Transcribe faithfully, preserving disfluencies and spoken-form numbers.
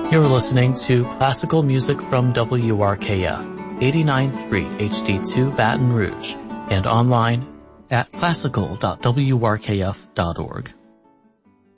You're listening to classical music from W R K F, eighty-nine point three H D two Baton Rouge, and online at classical dot w r k f dot org.